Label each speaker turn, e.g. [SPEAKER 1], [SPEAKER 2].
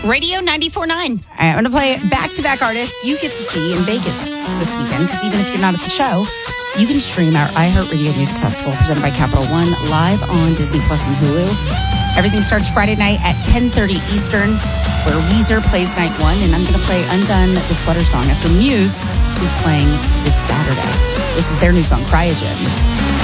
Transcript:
[SPEAKER 1] Radio 94.9.
[SPEAKER 2] All right, I'm going to play back-to-back artists you get to see in Vegas this weekend, because even if you're not at the show, you can stream our iHeartRadio Music Festival presented by Capital One live on Disney Plus and Hulu. Everything starts Friday night at 10:30 Eastern, where Weezer plays night one, and I'm going to play Undone, the Sweater Song, after Muse, who's playing this Saturday. This is their new song, Cryogen.